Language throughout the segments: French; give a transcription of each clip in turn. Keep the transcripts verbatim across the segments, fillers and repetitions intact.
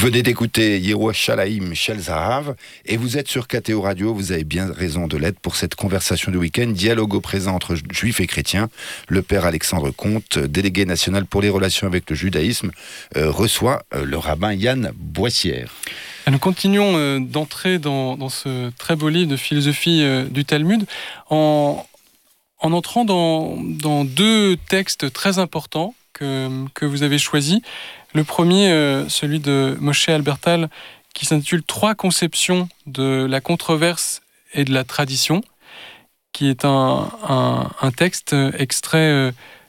venez d'écouter Yerushalayim Shel Zahav et vous êtes sur K T O Radio, vous avez bien raison de l'être pour cette conversation du week-end, dialogue au présent entre juifs et chrétiens. Le père Alexandre Comte, délégué national pour les relations avec le judaïsme, euh, reçoit euh, le rabbin Yann Boissière. Nous continuons euh, d'entrer dans, dans ce très beau livre de philosophie euh, du Talmud en, en entrant dans, dans deux textes très importants que, que vous avez choisis. Le premier, euh, celui de Moshe Albertal, qui s'intitule « Trois conceptions de la controverse et de la tradition », qui est un, un, un texte extrait euh,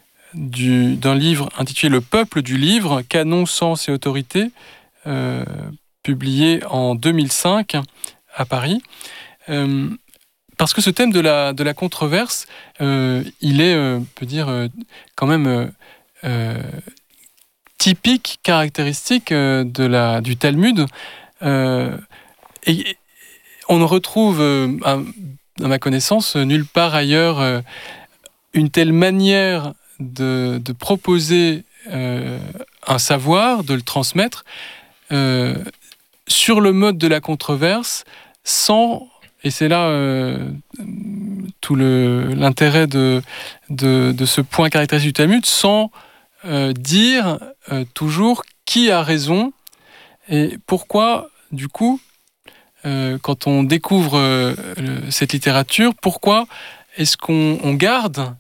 du, d'un livre intitulé « Le peuple du livre, canon, sens et autorité euh, », publié en deux mille cinq à Paris. Euh, parce que ce thème de la, de la controverse, euh, il est, euh, on peut dire, euh, quand même... Euh, euh, typique, caractéristique euh, de la, du Talmud. Euh, et on ne retrouve, euh, à, à ma connaissance, nulle part ailleurs euh, une telle manière de, de proposer euh, un savoir, de le transmettre, euh, sur le mode de la controverse, sans, et c'est là euh, tout le, l'intérêt de, de, de ce point caractéristique du Talmud, sans Euh, dire euh, toujours qui a raison et pourquoi, du coup, euh, quand on découvre euh, le, cette littérature, pourquoi est-ce qu'on on garde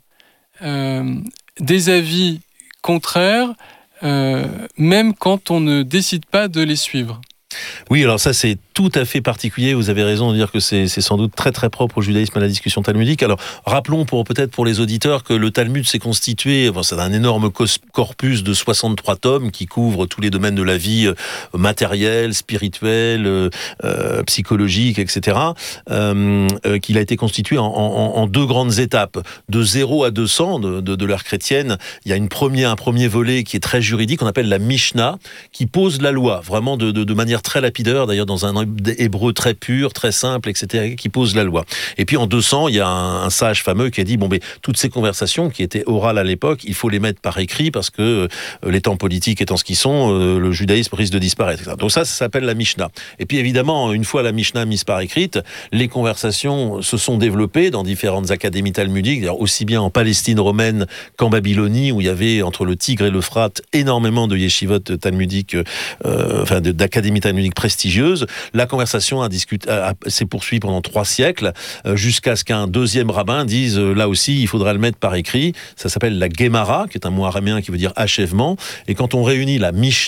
euh, des avis contraires, euh, même quand on ne décide pas de les suivre ? Oui, alors ça c'est tout à fait particulier, vous avez raison de dire que c'est, c'est sans doute très très propre au judaïsme, à la discussion talmudique. Alors rappelons pour, peut-être pour les auditeurs que le Talmud s'est constitué, bon, c'est un énorme corpus de soixante-trois tomes qui couvrent tous les domaines de la vie matérielle, spirituelle, euh, psychologique, et cetera. Euh, euh, qu'il a été constitué en, en, en deux grandes étapes. De zéro à deux cents de, de, de l'ère chrétienne, il y a une première, un premier volet qui est très juridique, qu'on appelle la Mishnah, qui pose la loi, vraiment de, de, de manière très lapidaire, d'ailleurs dans un hébreu très pur, très simple, et cetera, qui pose la loi. Et puis en deux cents, il y a un, un sage fameux qui a dit, bon, mais toutes ces conversations qui étaient orales à l'époque, il faut les mettre par écrit parce que euh, les temps politiques étant ce qu'ils sont, euh, le judaïsme risque de disparaître, et cetera. Donc ça, ça s'appelle la Mishnah. Et puis évidemment, une fois la Mishnah mise par écrite, les conversations se sont développées dans différentes académies talmudiques, d'ailleurs aussi bien en Palestine romaine qu'en Babylonie, où il y avait entre le Tigre et l'Euphrate énormément de yeshivot talmudiques, euh, enfin de, d'académies talmudiques prestigieuses. La conversation a discuté, a, a, s'est poursuivie pendant trois siècles, euh, jusqu'à ce qu'un deuxième rabbin dise, euh, là aussi, il faudra le mettre par écrit. Ça s'appelle la Gemara, qui est un mot araméen qui veut dire achèvement. Et quand on réunit la Mishnah